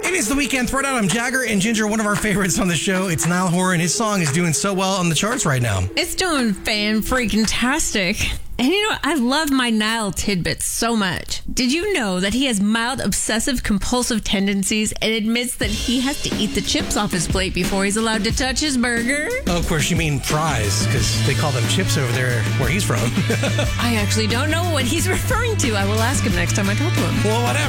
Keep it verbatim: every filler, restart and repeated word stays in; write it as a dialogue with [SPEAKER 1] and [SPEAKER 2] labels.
[SPEAKER 1] It is the weekend throwdown. I'm Jagger and Ginger, one of our favorites on the show. It's Niall Horan. His song is doing so well on the charts right now.
[SPEAKER 2] It's doing fan-freaking-tastic. And you know, I love my Niall tidbits so much. Did you know that he has mild obsessive-compulsive tendencies and admits that he has to eat the chips off his plate before he's allowed to touch his burger?
[SPEAKER 1] Oh, of course, you mean fries, because they call them chips over there where he's from.
[SPEAKER 2] I actually don't know what he's referring to. I will ask him next time I talk to him.
[SPEAKER 1] Well, whatever.